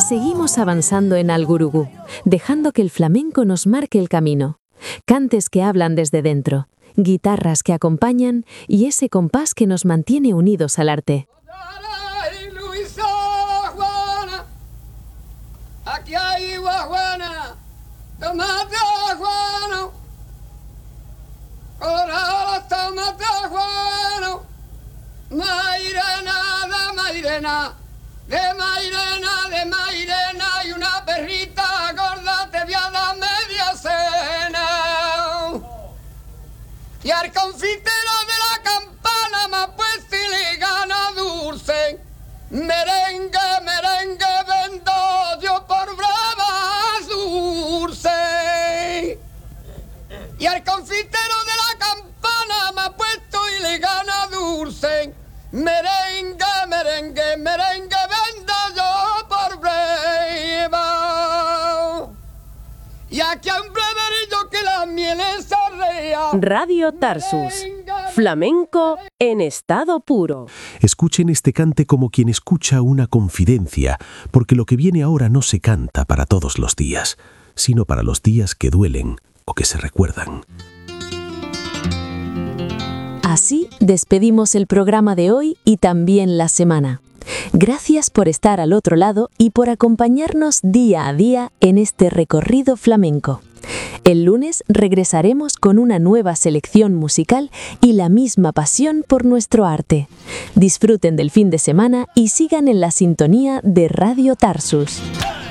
Seguimos avanzando en Algurugú, dejando que el flamenco nos marque el camino. Cantes que hablan desde dentro, guitarras que acompañan y ese compás que nos mantiene unidos al arte. Aquí hay guajuana, tomate guano, colorado tomate guano, mairena, de mairena y una perrita gorda te voy a dar media cena. Y al confitero de la campana me ha puesto y le gana dulce, merengue vendo yo por bravas dulce. Y al confitero de la campana me ha puesto y le gana dulce, merengue vendo yo por brava. Y aquí un breverillo que la miel es arrea. Radio Tarsus, flamenco en estado puro. Escuchen este cante como quien escucha una confidencia, porque lo que viene ahora no se canta para todos los días, sino para los días que duelen o que se recuerdan. Así despedimos el programa de hoy y también la semana. Gracias por estar al otro lado y por acompañarnos día a día en este recorrido flamenco. El lunes regresaremos con una nueva selección musical y la misma pasión por nuestro arte. Disfruten del fin de semana y sigan en la sintonía de Radio Tarsus.